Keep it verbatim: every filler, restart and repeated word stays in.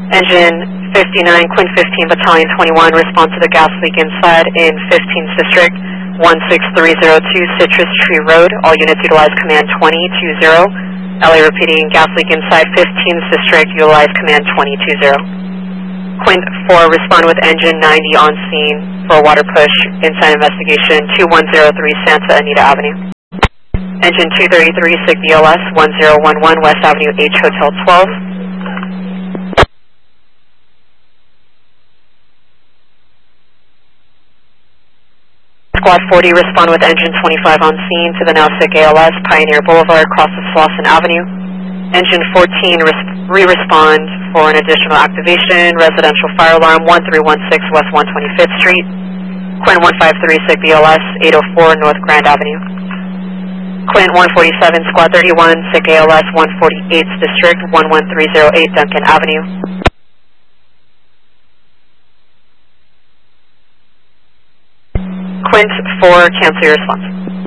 Engine fifty-nine, Quint fifteen, Battalion twenty-one, respond to the gas leak inside in fifteenth District, one six three zero two Citrus Tree Road. All units utilize command twenty two zero. L A repeating, gas leak inside fifteenth District, utilize command twenty two zero. Quint four, respond with engine ninety on scene for a water push, inside investigation, two one zero three Santa Anita Avenue. Engine two thirty-three, S I G B L S, one zero one one West Avenue H Hotel twelve. Squad forty, respond with engine twenty-five on scene to the now S I G A L S, Pioneer Boulevard, across the Slauson Avenue. Engine fourteen, re-respond for an additional activation, residential fire alarm, one three one six West one twenty-fifth Street. Quint one five three, S I G B L S, eight oh four North Grand Avenue. Quint one forty-seven, Squad thirty-one, S I G A L S, one forty-eighth District, one one three zero eight Duncan Avenue. Quint four, cancel your response.